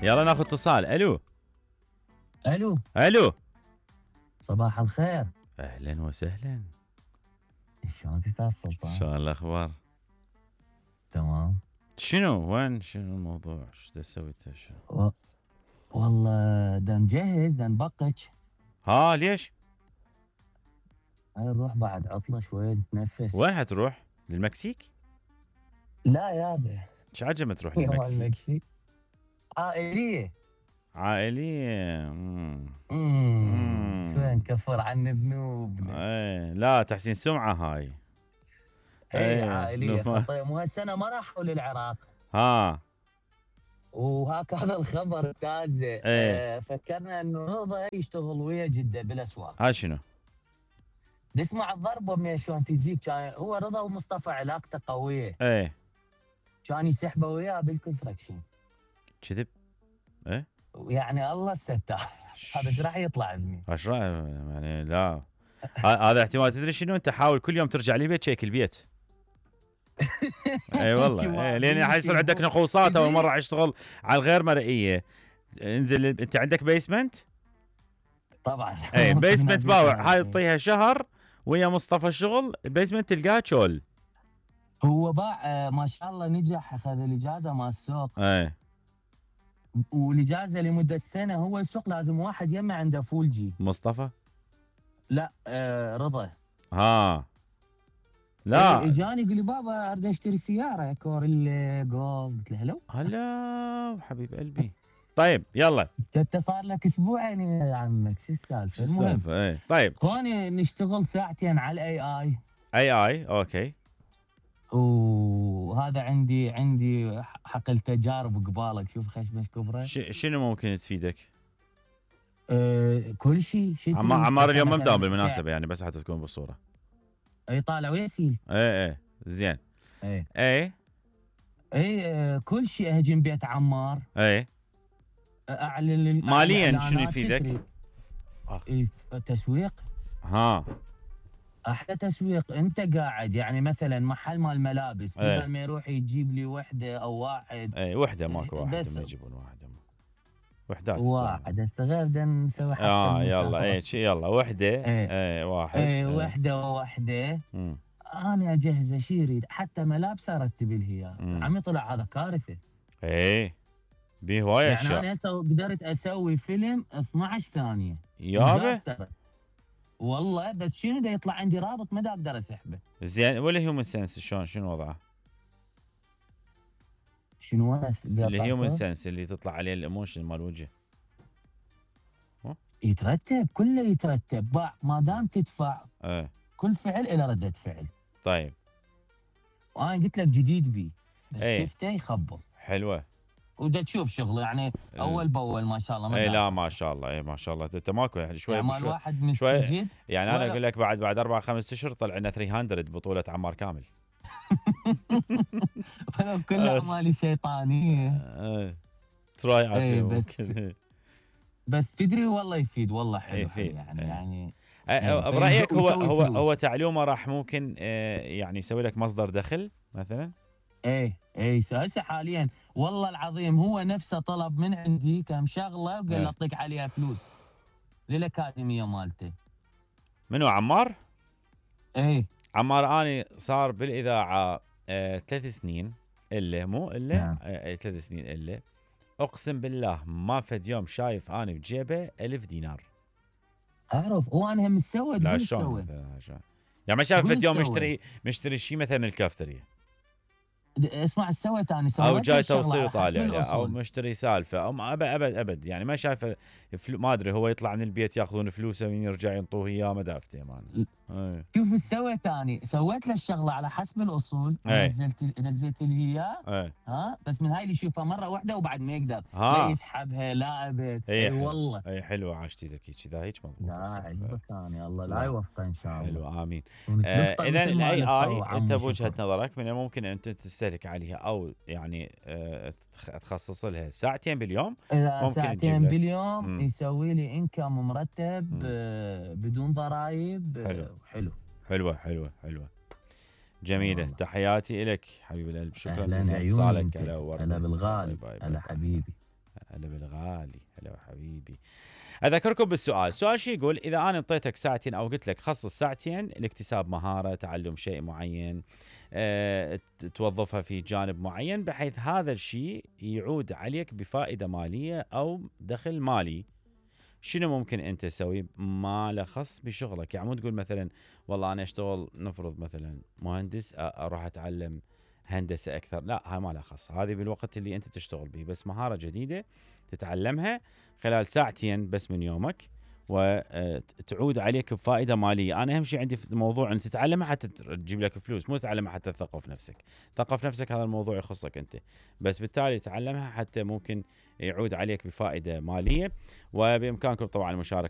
يلا ناخذ اتصال. الو الو، الو، صباح الخير. اهلا وسهلا. شلونك استاذ سلطان؟ شلون الاخبار؟ تمام. وين شنو الموضوع؟ ايش تسوي والله دا نجهز، دا نبقج. ها ليش؟ هاي نروح بعد عطلة شوي نتنفس. وين حتروح؟ للمكسيك؟ لا يابا. ايش عجمة تروح يوم للمكسيك؟ المكسيك عائلية. عائلية. شوي نكفر عن ذنوبنا. ايه لا تحسين سمعة هاي. اي عائلية خطية. مو هالسنة ما راحوا للعراق. ها. وهكذا الخبر تازه. ايه. فكرنا انه رضا يشتغل ويا جدة بالاسواق. هاي شنو؟ تسمع الضربة من شلون تجيك. كان هو رضا ومصطفى علاقته قوية. ايه. كان يسحبه وياه بالكونستراكشن. كذب؟ ايه. يعني الله الستار. هذا ايش راح يطلع ابني؟ ايش رايك يعني؟ لا هذا احتمال. تدري شنو؟ انت حاول كل يوم ترجع لي بيت شيك البيت. اي والله. اي لين حيصير عندك نقوصات. اول مره اشتغل على الغير مرئيه. انزل انت عندك بيسمنت؟ طبعا. اي بيسمنت باوع. هاي تطيها شهر ويا مصطفى الشغل بيسمنت تلقاه شول. هو باع ما شاء الله نجح. اخذ الاجازه مال السوق. اي. والاجازه لمده سنه. هو السوق لازم واحد يمه عنده فول جي. مصطفى؟ لا رضا. ها. لا اجاني يقول لي بابا اريد اشتري سياره كوريلا جولد. قلت له هلو. هلا حبيب قلبي. طيب يلا. انت صار لك اسبوعين يا عمك. شو السالفه؟ المهم ايه طيب. اخواني نشتغل ساعتين على الاي اي اوكي. وهذا عندي حقل تجارب قبالك. شوف خشمش كبره. شنو ممكن تفيدك؟ كل شيء. عمار اليوم ما مداوم بالمناسبه يعني، بس حتى تكون بالصوره. اي طالع ويسيل. ايه زين. اي كل شيء اهجم بيت عمار. ايه. اعلن ماليا شنو يفيدك؟ تسويق. ها. احلى تسويق. انت قاعد يعني مثلا محل مال ملابس بدل ما يروح يجيب لي وحده او واحد. اي وحده ماكو واحد ما يجيبون واحده. وحدات. واحد هسه غير بدنا نسوي حتى يلا يلا وحده. واحد. وحده. انا اجهز شي يريد حتى ملابس ارتب له اياه. عمي طلع هذا كارثه. ايه بيه هوايه يعني انا هسه قدرت اسوي فيلم 12 ثانيه يابا. والله بس شنو دا يطلع عندي رابط ما دا اقدر اسحبه. زين والهيومن سنس شنو وضعه؟ شنو الهيومن سنس اللي تطلع عليه الايموشن مال الوجه؟ يترتب كله يترتب. باع ما دام تدفع. كل فعل له ردة فعل. طيب وانا قلت لك جديد بي بس شفته يخبر. حلوه. ودا تشوف شغله يعني اول باول ما شاء الله. لا ما شاء الله. ما شاء الله. انت ماكو يعني شوي يعني الواحد مستجد. يعني انا اقول لك بعد 4-5 اشهر طلع لنا 300 بطوله عمار كامل. كل اعمالي شيطانيه. تراي عافيه. بس تدري والله يفيد. والله حلو. يفيد. يعني برايك هو تعلومه راح ممكن يعني يسوي لك مصدر دخل مثلا؟ ايه هسه حاليا والله العظيم هو نفسه طلب من عندي كم شغله وقال لي اعطيك عليها فلوس للاكاديميه مالته. منو عمار؟ عمار اني صار بالاذاعه 3 سنين الا مو الا 3 سنين الا. اقسم بالله ما فد يوم شايف اني بجيبه 1000 دينار. اعرف. وانا هم مسود. لا شلون يعني ما شايف فد يوم مشتري شيء مثلا من الكافتريا. اسمع سويت انا او جاي توصيل وطالع او مشتري سالفه او ابد يعني ما شايفه. ما ادري هو يطلع من البيت ياخذون فلوسه ويرجع ينطوه اياه ما دافته مان. شوف ايش سويت اني. سويت له الشغله على حسب الاصول. نزلت لي اياه. بس من هاي اللي يشوفها مره واحده وبعد ما يقدر لا يسحبها لا ابد. والله اي حلوه عاشتي ذكي كذا هيك مضبوط. لا عجبك انا. الله لا يوفقه ان شاء الله. حلو امين. اذا الاي انت بوجهه نظرك من الممكن ان انت تستهلك عليها او يعني تخصص لها ساعتين باليوم. ممكن ساعتين باليوم يسوي لي انكم مرتب بدون ضرائب. حلوه جميله. تحياتي لك حبيب القلب. شكرا جزيلا على اتصالك. هلا بالغالي. هلا حبيبي. هلا بالغالي، هلا حبيبي. اذكركم بالسؤال، السؤال شو يقول؟ اذا انا انطيتك ساعتين او قلت لك خصص ساعتين لاكتساب مهاره، تعلم شيء معين، توظفها في جانب معين بحيث هذا الشيء يعود عليك بفائده ماليه او دخل مالي، شنو ممكن انت تسوي؟ ما له خص بشغلك. يعني مو تقول مثلا والله انا اشتغل نفرض مثلا مهندس اروح اتعلم هندسه اكثر، لا هاي ما لها خص، هذه بالوقت اللي انت تشتغل به، بس مهاره جديده تتعلمها خلال ساعتين بس من يومك وتعود عليك بفائده ماليه. انا اهم شيء عندي في الموضوع ان تتعلمها حتى تجيب لك فلوس، مو تتعلمها حتى تثقف نفسك. ثقف نفسك هذا الموضوع يخصك انت، بس بالتالي تعلمها حتى ممكن يعود عليك بفائده ماليه. وبامكانكم طبعا المشاركه